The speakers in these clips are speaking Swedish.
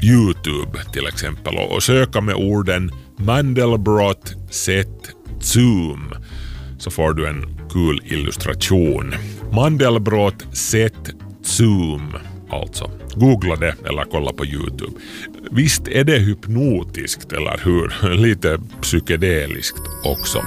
YouTube till exempel och söka med orden Mandelbrot set zoom så får du en kul illustration. Mandelbrot set zoom alltså. Googla det eller kolla på YouTube. Visst är det hypnotiskt, eller hur? Lite psykedeliskt också.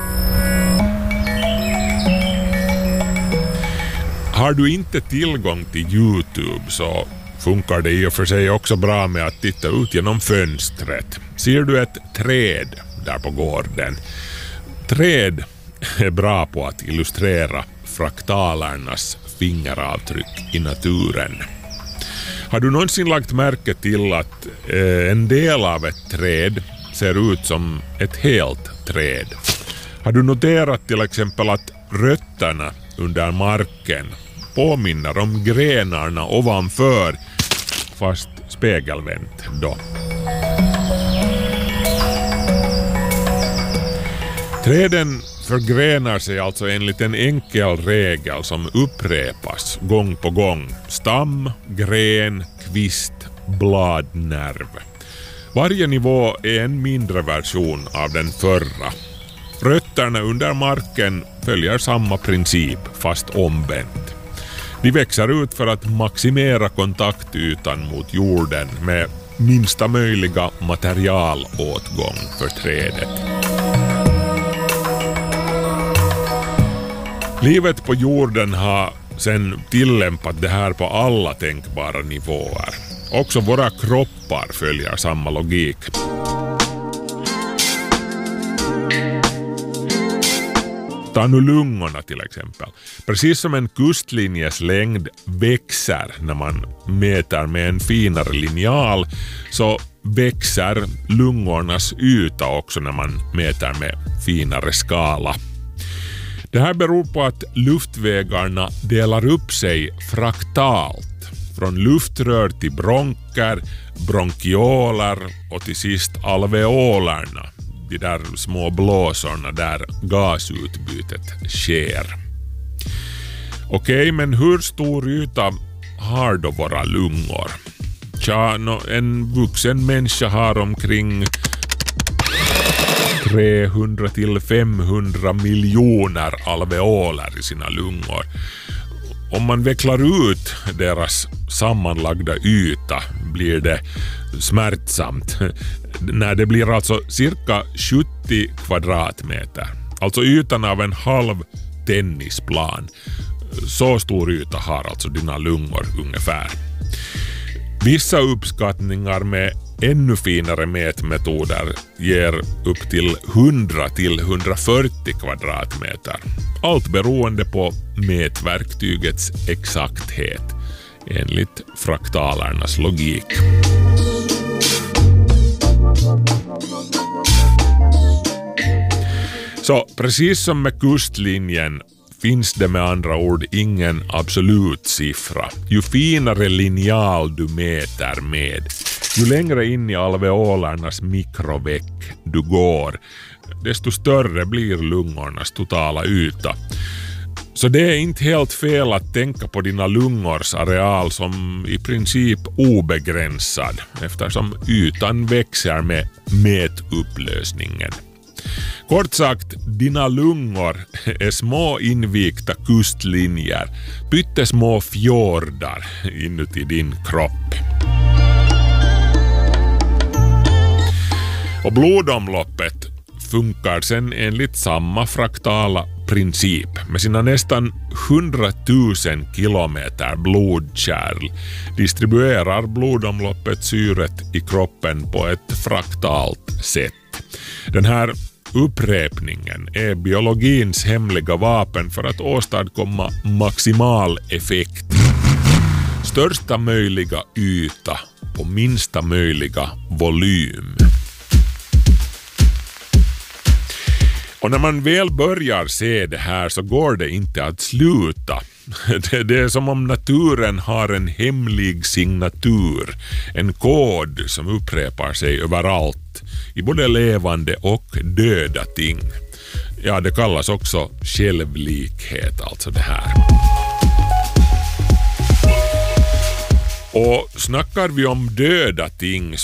Har du inte tillgång till YouTube så funkar det i och för sig också bra med att titta ut genom fönstret. Ser du ett träd där på gården? Träd är bra på att illustrera fraktalernas fingeravtryck i naturen. Har du någonsin lagt märke till att en del av ett träd ser ut som ett helt träd? Har du noterat till exempel att rötterna under marken påminner om grenarna ovanför, fast spegelvänt då? Träden förgrenar sig alltså enligt en enkel regel som upprepas gång på gång. Stam, gren, kvist, bladnerv. Varje nivå är en mindre version av den förra. Rötterna under marken följer samma princip fast omvänt. De växer ut för att maximera kontaktytan mot jorden med minsta möjliga materialåtgång för trädet. Livet på jorden har sedan tillämpat det här på alla tänkbara nivåer. Också våra kroppar följer samma logik. Ta nu lungorna till exempel. Precis som en kustlinjes längd växer när man mäter med en finare linjal, så växer lungornas yta också när man mäter med finare skala. Det här beror på att luftvägarna delar upp sig fraktalt. Från luftrör till bronker, bronkioler och till sist alveolerna. De där små blåsorna där gasutbytet sker. Okej, men hur stor yta har då våra lungor? En vuxen människa har omkring 300 till 500 miljoner alveoler i sina lungor. Om man vecklar ut deras sammanlagda yta blir det smärtsamt. När det blir alltså cirka 70 kvadratmeter. Alltså ytan av en halv tennisplan. Så stor yta har alltså dina lungor ungefär. Vissa uppskattningar med ännu finare mätmetoder ger upp till 100 till 140 kvadratmeter. Allt beroende på mätverktygets exakthet enligt fraktalernas logik. Så precis som med kustlinjen finns det med andra ord ingen absolut siffra. Ju finare linjal du mäter med, ju längre in i alveolernas mikroveck du går, desto större blir lungornas totala yta. Så det är inte helt fel att tänka på dina lungors areal som i princip obegränsad, eftersom ytan växer med mätupplösningen. Kort sagt, dina lungor är små invikta kustlinjer, pyttesmå fjordar inuti din kropp. Och blodomloppet funkar sen enligt samma fraktala princip. Med sina nästan 100 000 kilometer blodkärl distribuerar blodomloppet syret i kroppen på ett fraktalt sätt. Den här upprepningen är biologins hemliga vapen för att åstadkomma maximal effekt. Största möjliga yta och minsta möjliga volym. Och när man väl börjar se det här så går det inte att sluta. Det är som om naturen har en hemlig signatur, en kod som upprepar sig överallt, i både levande och döda ting. Ja, det kallas också självlikhet, alltså det här. Och snackar vi om döda ting